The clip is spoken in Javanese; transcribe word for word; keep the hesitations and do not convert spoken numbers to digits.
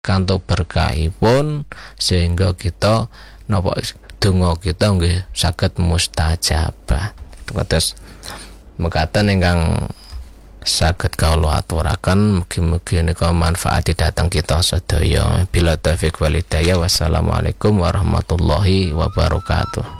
kantuk berkahipun sehingga kita napa donga kita nggih saged mustajabah. Terus mekaten ingkang saged kawula aturaken, mugi-mugi nika manfaat dhateng kita sedaya. Bila taufik wal hidayah, wassalamualaikum warahmatullahi wabarakatuh.